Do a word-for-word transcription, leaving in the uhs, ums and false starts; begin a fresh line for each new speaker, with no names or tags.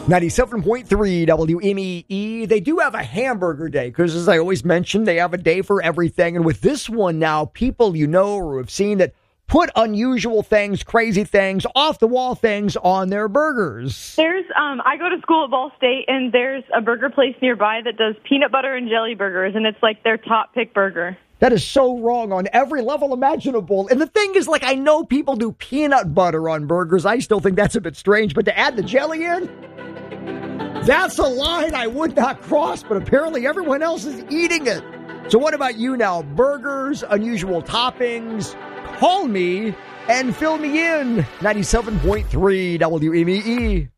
ninety-seven point three W M E E. They do have a hamburger day because, as I always mention, they have a day for everything. And with this one now, people you know or have seen that put unusual things, crazy things, off-the-wall things on their burgers.
There's, um, I go to school at Ball State, and there's a burger place nearby that does peanut butter and jelly burgers, and it's like their top pick burger.
That is so wrong on every level imaginable. And the thing is, like, I know people do peanut butter on burgers. I still think that's a bit strange, but to add the jelly in, that's a line I would not cross, but apparently everyone else is eating it. So what about you now? Burgers, unusual toppings. Call me and fill me in. ninety-seven point three W M E E.